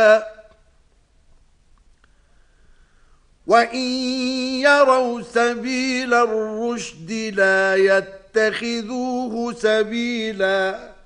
سبيلا وَإِن يَرَوْا سَبِيلَ الرُّشْدِ لَا يَتَّخِذُوهُ سَبِيلًا